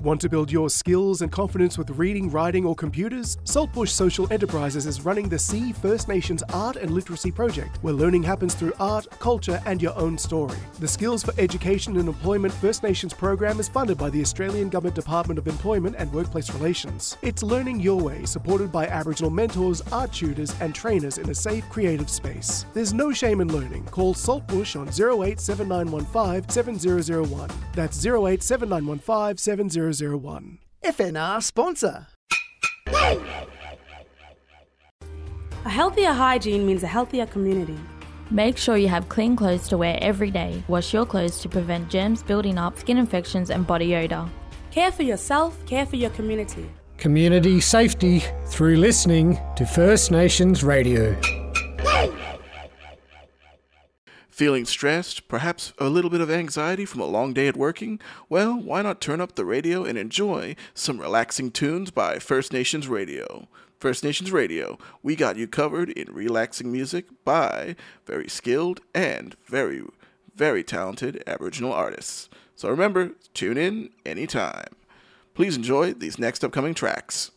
Want to build your skills and confidence with reading, writing, or computers? Saltbush Social Enterprises is running the See First Nations Art and Literacy Project, where learning happens through art, culture, and your own story. The Skills for Education and Employment First Nations program is funded by the Australian Government Department of Employment and Workplace Relations. It's learning your way, supported by Aboriginal mentors, art tutors, and trainers in a safe, creative space. There's no shame in learning. Call Saltbush on 087915 7001. That's 087915 7001. FNR sponsor. A healthier hygiene means a healthier community. Make sure you have clean clothes to wear every day. Wash your clothes to prevent germs building up, skin infections and body odour. Care for yourself, care for your community. Community safety through listening to First Nations Radio. Feeling stressed, perhaps a little bit of anxiety from a long day at working? Well, why not turn up the radio and enjoy some relaxing tunes by First Nations Radio. First Nations Radio, we got you covered in relaxing music by very skilled and very, very talented Aboriginal artists. So remember, tune in anytime. Please enjoy these next upcoming tracks.